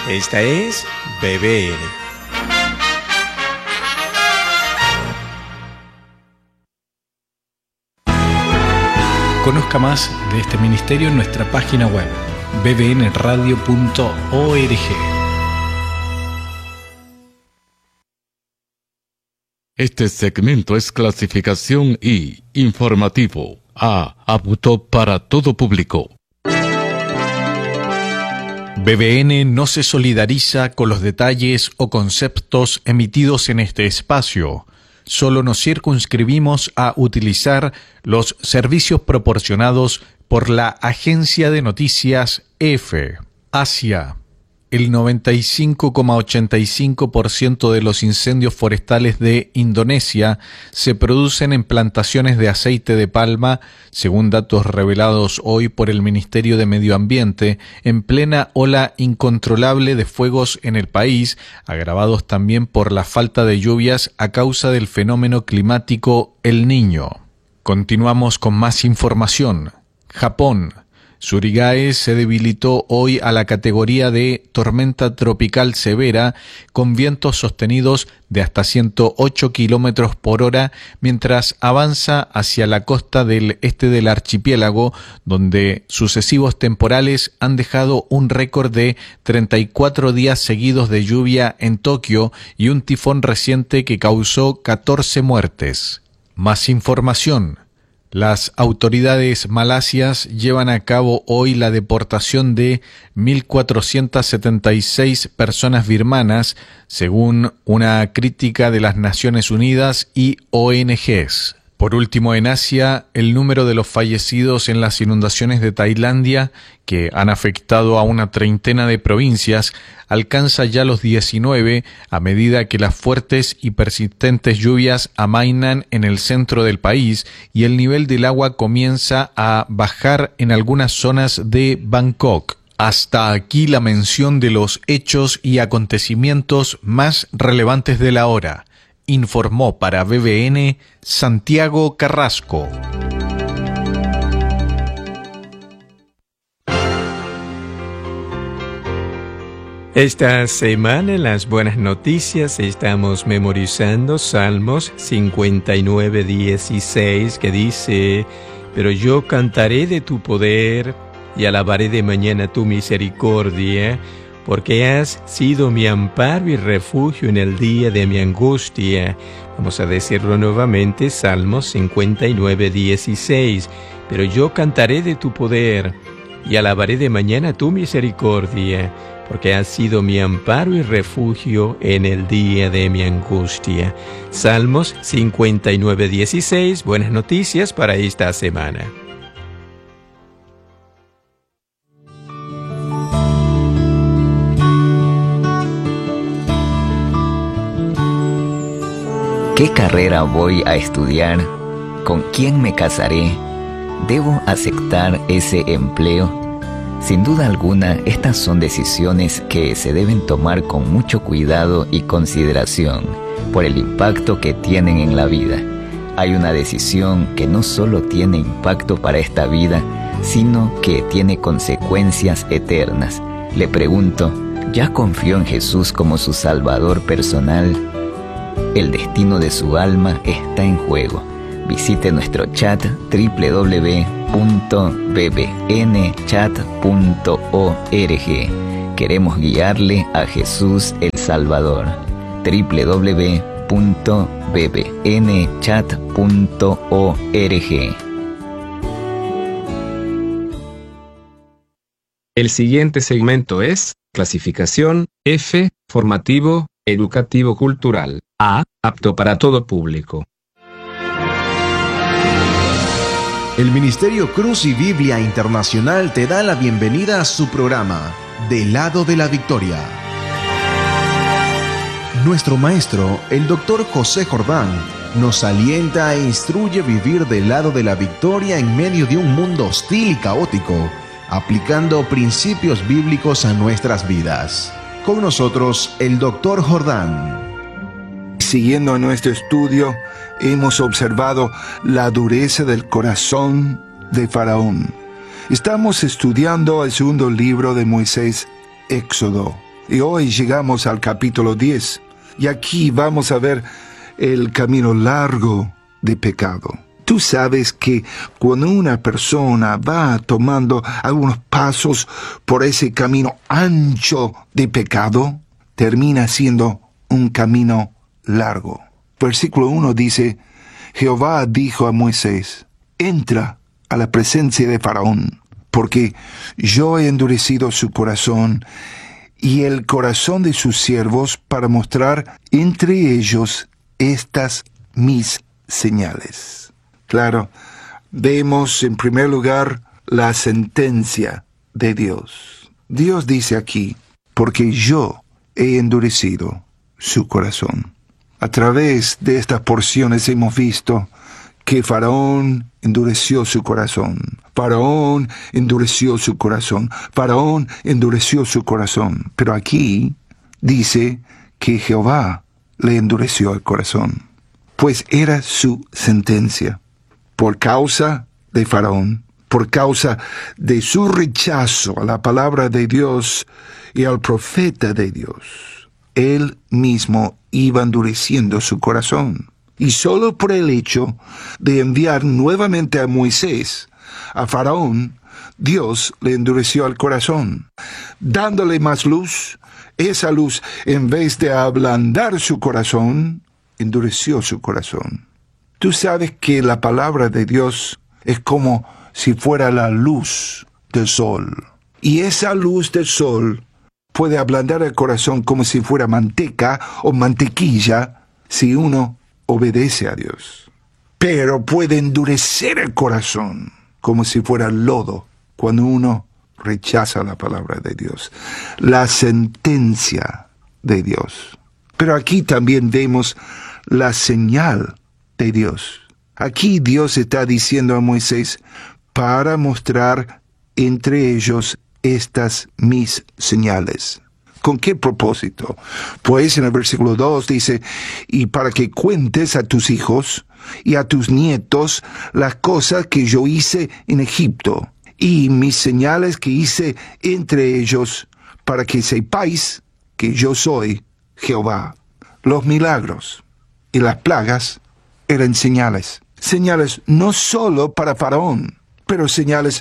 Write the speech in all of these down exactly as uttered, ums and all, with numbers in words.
Esta es B B N. Conozca más de este ministerio en nuestra página web b b n radio punto org. Este segmento es clasificación I, informativo, A, apto para todo público. B B N no se solidariza con los detalles o conceptos emitidos en este espacio. Solo nos circunscribimos a utilizar los servicios proporcionados por la agencia de noticias EFE. Asia. El noventa y cinco coma ochenta y cinco por ciento de los incendios forestales de Indonesia se producen en plantaciones de aceite de palma, según datos revelados hoy por el Ministerio de Medio Ambiente, en plena ola incontrolable de fuegos en el país, agravados también por la falta de lluvias a causa del fenómeno climático El Niño. Continuamos con más información. Japón. Surigae se debilitó hoy a la categoría de tormenta tropical severa con vientos sostenidos de hasta ciento ocho kilómetros por hora mientras avanza hacia la costa del este del archipiélago, donde sucesivos temporales han dejado un récord de treinta y cuatro días seguidos de lluvia en Tokio y un tifón reciente que causó catorce muertes. Más información. Las autoridades malasias llevan a cabo hoy la deportación de mil cuatrocientas setenta y seis personas birmanas, según una crítica de las Naciones Unidas y O N Ges. Por último, en Asia, el número de los fallecidos en las inundaciones de Tailandia, que han afectado a una treintena de provincias, alcanza ya los diecinueve a medida que las fuertes y persistentes lluvias amainan en el centro del país y el nivel del agua comienza a bajar en algunas zonas de Bangkok. Hasta aquí la mención de los hechos y acontecimientos más relevantes de la hora. Informó para B B N Santiago Carrasco. Esta semana en las buenas noticias estamos memorizando Salmos cincuenta y nueve, dieciséis, que dice: pero yo cantaré de tu poder y alabaré de mañana tu misericordia, porque has sido mi amparo y refugio en el día de mi angustia. Vamos a decirlo nuevamente, Salmos cincuenta y nueve, dieciséis. Pero yo cantaré de tu poder y alabaré de mañana tu misericordia, porque has sido mi amparo y refugio en el día de mi angustia. Salmos cincuenta y nueve, dieciséis. Buenas noticias para esta semana. ¿Qué carrera voy a estudiar? ¿Con quién me casaré? ¿Debo aceptar ese empleo? Sin duda alguna, estas son decisiones que se deben tomar con mucho cuidado y consideración por el impacto que tienen en la vida. Hay una decisión que no solo tiene impacto para esta vida, sino que tiene consecuencias eternas. Le pregunto, ¿ya confió en Jesús como su Salvador personal? El destino de su alma está en juego. Visite nuestro chat doble u doble u doble u punto b b n chat punto org. Queremos guiarle a Jesús el Salvador. doble u doble u doble u punto b b n chat punto org. El siguiente segmento es clasificación F, formativo, educativo cultural. A, apto para todo público. El Ministerio Cruz y Biblia Internacional te da la bienvenida a su programa, Del lado de la victoria. Nuestro maestro, el doctor José Jordán, nos alienta e instruye a vivir del lado de la victoria en medio de un mundo hostil y caótico, aplicando principios bíblicos a nuestras vidas. Con nosotros, el doctor Jordán. Siguiendo nuestro estudio, hemos observado la dureza del corazón de Faraón. Estamos estudiando el segundo libro de Moisés, Éxodo. Y hoy llegamos al capítulo diez, y aquí vamos a ver el camino largo de pecado. Tú sabes que cuando una persona va tomando algunos pasos por ese camino ancho de pecado, termina siendo un camino largo. Versículo uno dice, Jehová dijo a Moisés, entra a la presencia de Faraón, porque yo he endurecido su corazón y el corazón de sus siervos para mostrar entre ellos estas mis señales. Claro, vemos en primer lugar la sentencia de Dios. Dios dice aquí, porque yo he endurecido su corazón. A través de estas porciones hemos visto que Faraón endureció su corazón. Faraón endureció su corazón. Faraón endureció su corazón. Pero aquí dice que Jehová le endureció el corazón. Pues era su sentencia. Por causa de Faraón, por causa de su rechazo a la palabra de Dios y al profeta de Dios, él mismo iba endureciendo su corazón. Y solo por el hecho de enviar nuevamente a Moisés a Faraón, Dios le endureció el corazón, dándole más luz. Esa luz, en vez de ablandar su corazón, endureció su corazón. Tú sabes que la palabra de Dios es como si fuera la luz del sol. Y esa luz del sol puede ablandar el corazón como si fuera manteca o mantequilla si uno obedece a Dios. Pero puede endurecer el corazón como si fuera lodo cuando uno rechaza la palabra de Dios. La sentencia de Dios. Pero aquí también vemos la señal de Dios. Aquí Dios está diciendo a Moisés, para mostrar entre ellos estas mis señales. ¿Con qué propósito? Pues en el versículo dos dice, y para que cuentes a tus hijos y a tus nietos las cosas que yo hice en Egipto, y mis señales que hice entre ellos, para que sepáis que yo soy Jehová. Los milagros y las plagas eran señales. Señales no solo para Faraón, pero señales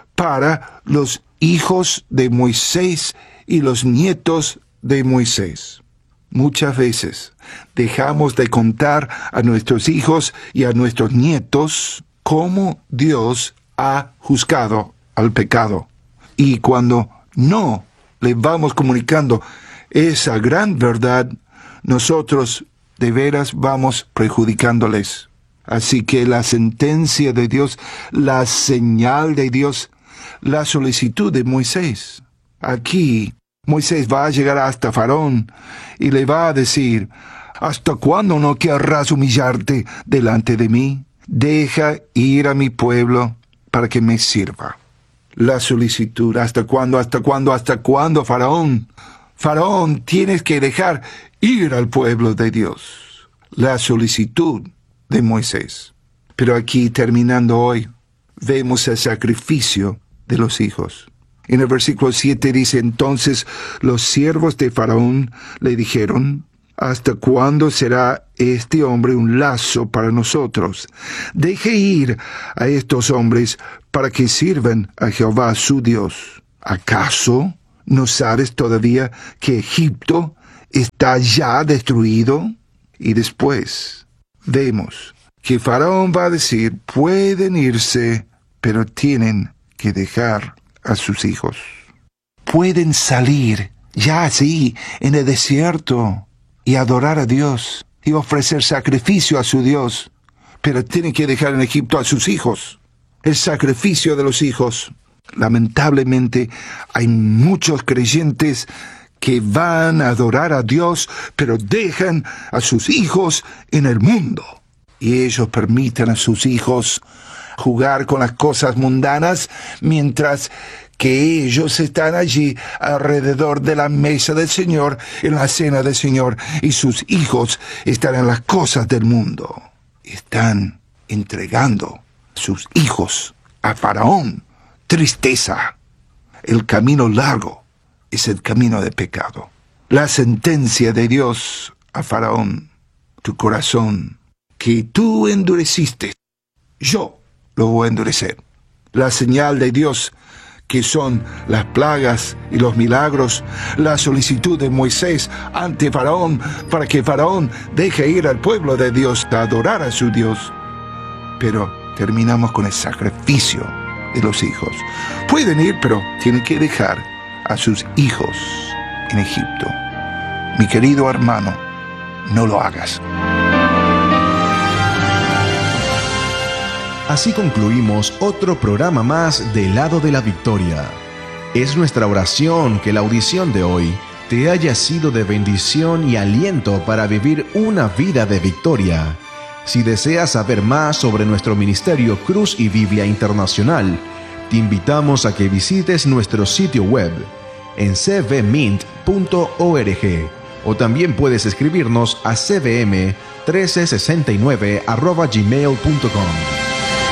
para los hijos de Moisés y los nietos de Moisés. Muchas veces dejamos de contar a nuestros hijos y a nuestros nietos cómo Dios ha juzgado al pecado. Y cuando no le vamos comunicando esa gran verdad, nosotros de veras vamos perjudicándoles. Así que la sentencia de Dios, la señal de Dios, la solicitud de Moisés. Aquí Moisés va a llegar hasta Faraón y le va a decir, ¿hasta cuándo no querrás humillarte delante de mí? Deja ir a mi pueblo para que me sirva. La solicitud, ¿hasta cuándo, hasta cuándo, hasta cuándo, Faraón? Faraón, tienes que dejar ir al pueblo de Dios. La solicitud de Moisés. Pero aquí, terminando hoy, vemos el sacrificio de los hijos. En el versículo siete dice, entonces los siervos de Faraón le dijeron, ¿hasta cuándo será este hombre un lazo para nosotros? Deje ir a estos hombres para que sirvan a Jehová su Dios. ¿Acaso no sabes todavía que Egipto está ya destruido? Y después vemos que Faraón va a decir, pueden irse, pero tienen que dejar a sus hijos. Pueden salir ya así en el desierto y adorar a Dios y ofrecer sacrificio a su Dios, pero tienen que dejar en Egipto a sus hijos. El sacrificio de los hijos. Lamentablemente hay muchos creyentes que van a adorar a Dios, pero dejan a sus hijos en el mundo. Y ellos permiten a sus hijos jugar con las cosas mundanas, mientras que ellos están allí alrededor de la mesa del Señor, en la cena del Señor, y sus hijos están en las cosas del mundo. Están entregando sus hijos a Faraón. Tristeza. El camino largo es el camino de pecado. la sentencia de Dios a Faraón, tu corazón, que tú endureciste, yo lo voy a endurecer. La señal de Dios, que son las plagas y los milagros, la solicitud de Moisés ante Faraón para que Faraón deje ir al pueblo de Dios a adorar a su Dios. Pero terminamos con el sacrificio de los hijos. Pueden ir, pero tienen que dejar a sus hijos en Egipto. Mi querido hermano, no lo hagas. Así concluimos otro programa más del Lado de la Victoria. Es nuestra oración que la audición de hoy te haya sido de bendición y aliento para vivir una vida de victoria. Si deseas saber más sobre nuestro ministerio Cruz y Biblia Internacional, te invitamos a que visites nuestro sitio web en c v mint punto org o también puedes escribirnos a c v m uno tres seis nueve arroba gmail punto com.